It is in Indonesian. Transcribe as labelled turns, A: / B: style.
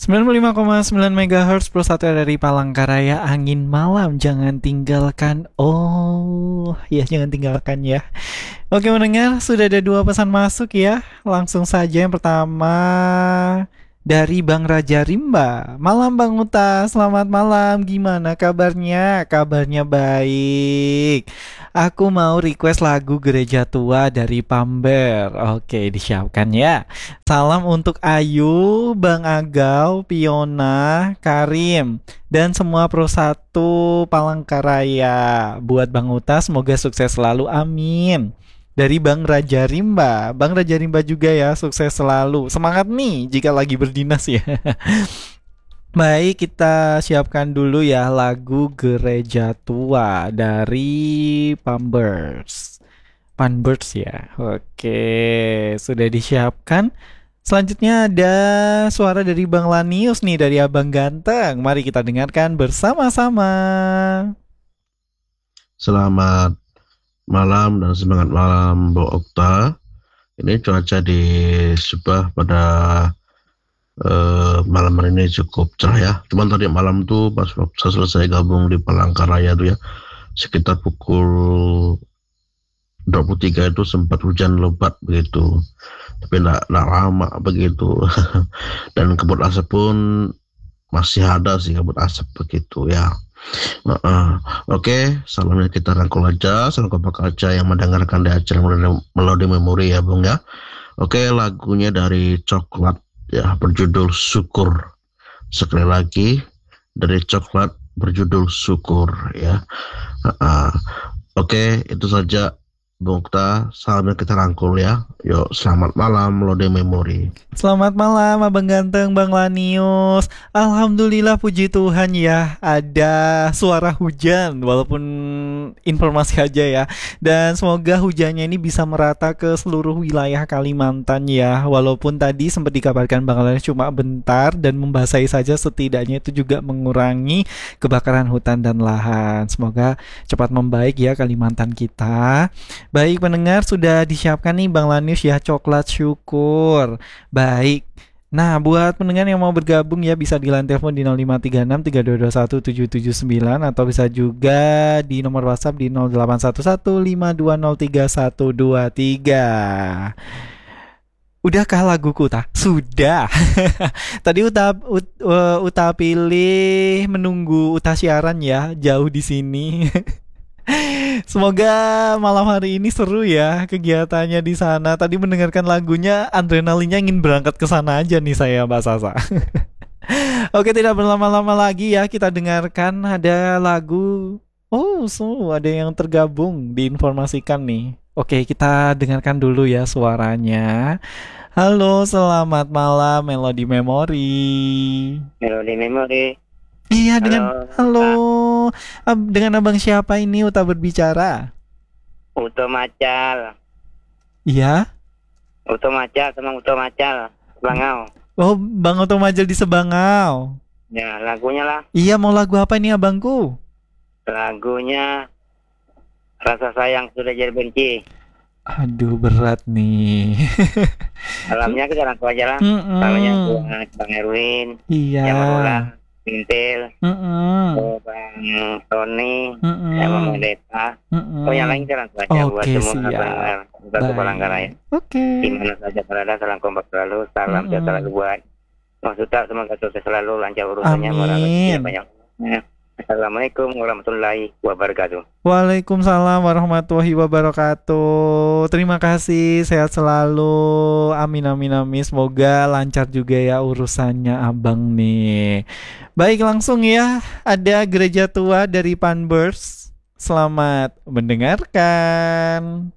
A: 95,9 MHz plus 1 dari Palangkaraya. Angin malam jangan tinggalkan. Oh ya, jangan tinggalkan ya. Oke mendengar, sudah ada dua pesan masuk ya. Langsung saja yang pertama dari Bang Raja Rimba. Malam Bang Uta, selamat malam. Gimana kabarnya? Kabarnya baik. Aku mau request lagu Gereja Tua dari Pamber. Oke, disiapkan ya. Salam untuk Ayu, Bang Agau, Piona, Karim, dan semua Pro 1 Palangkaraya. Buat Bang Uta, semoga sukses selalu. Amin. Dari Bang Raja Rimba. Bang Raja Rimba juga ya, sukses selalu. Semangat nih jika lagi berdinas ya. Baik, kita siapkan dulu ya lagu Gereja Tua dari Pambers. Panbirds ya. Oke, sudah disiapkan. Selanjutnya ada suara dari Bang Lanius nih, dari Abang Ganteng. Mari kita dengarkan bersama-sama.
B: Selamat malam dan semangat malam Bu Okta. Ini cuaca di Subah pada malam hari ini cukup cerah ya. Cuman tadi malam tuh pas waktu saya selesai gabung di Palangkaraya tuh ya, sekitar pukul 23 itu sempat hujan lebat begitu. Tapi enggak lama begitu. Dan kabut asap pun masih ada sih, kabut asap begitu ya. Oke, salamnya kita rangkul aja, salam kompak aja yang mendengarkan di acara Melodi Memori ya Bung ya. Oke, lagunya dari Coklat ya, berjudul Syukur. Sekali lagi dari Coklat berjudul Syukur ya. Oke, itu saja Bung Okta, salamnya kita rangkul ya. Yuk, selamat malam Melodi Memori.
A: Selamat malam Abang Ganteng, Bang Lanius. Alhamdulillah, puji Tuhan ya, ada suara hujan walaupun informasi aja ya. Dan semoga hujannya ini bisa merata ke seluruh wilayah Kalimantan ya. Walaupun tadi sempat dikabarkan Bang Lanius cuma bentar dan membasahi saja, setidaknya itu juga mengurangi kebakaran hutan dan lahan. Semoga cepat membaik ya Kalimantan kita. Baik pendengar, sudah disiapkan nih Bang Lanius ya, Coklat Syukur. Baik. Nah, buat pendengar yang mau bergabung ya, bisa di line telepon di 0536 3221 779 atau bisa juga di nomor WhatsApp di 0811 5203123. Udahkah laguku ta? Sudah. Tadi Uta pilih menunggu Uta siaran ya, jauh di sini. Semoga malam hari ini seru ya kegiatannya di sana. Tadi mendengarkan lagunya, adrenalinnya ingin berangkat ke sana aja nih saya, Mbak Sasa. Oke, tidak berlama-lama lagi ya, kita dengarkan ada lagu. Oh, ada yang tergabung diinformasikan nih. Oke, kita dengarkan dulu ya suaranya. Halo, selamat malam Melodi Memori.
C: Melodi Memori.
A: Iya,
C: Halo,
A: dengan abang siapa ini Uta berbicara?
C: Uto Macal.
A: Iya.
C: Uto Macal sama Uto Macal. Bangau.
A: Oh, Bang Uto Majel di Sebangau.
C: Ya, lagunya lah.
A: Iya, mau lagu apa ini abangku?
C: Lagunya Rasa Sayang Sudah Jadi Benci.
A: Aduh, berat nih.
C: Alamnya kita rangkul aja lah.
A: Mm-mm.
C: Salahnya buat Bang Erwin,
A: Iya.
C: yang berulang, Pintil, Bang Tony, yang Mama Deta. Oh, yang lain kita rangkul aja buat
A: Oke,
C: semua
A: siap.
C: pendengar Satu Palangkaraya.
A: Oke.
C: Di mana saja berada, salam kompak selalu, salam sejahtera buat Maksudnya semoga sukses selalu, lancar urusannya,
A: Amin.
C: banyak. Assalamualaikum warahmatullahi wabarakatuh.
A: Waalaikumsalam warahmatullahi wabarakatuh. Terima kasih, sehat selalu. Amin amin amin. Semoga lancar juga ya urusannya abang nih. Baik, langsung ya, ada Gereja Tua dari Panbers. Selamat mendengarkan.